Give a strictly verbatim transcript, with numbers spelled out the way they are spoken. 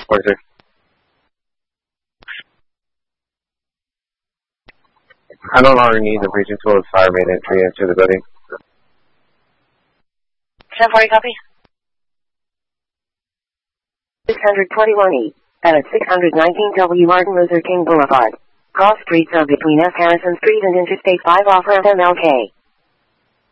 forty-six. I no longer need the breaching tool of fire main entry into the building. ten forty, copy. six twenty-one E, at six nineteen W Martin Luther King Boulevard. Cross streets are between F. Harrison Street and Interstate five off-ramp M L K.